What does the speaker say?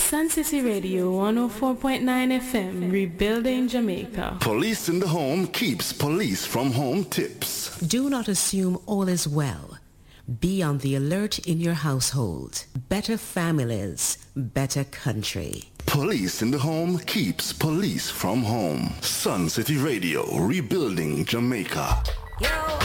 Sun City Radio 104.9 FM, rebuilding Jamaica. Police in the home keeps police from home tips. Do not assume all is well. Be on the alert in your household. Better families, better country. Police in the home keeps police from home. Sun City Radio, rebuilding Jamaica. Yo.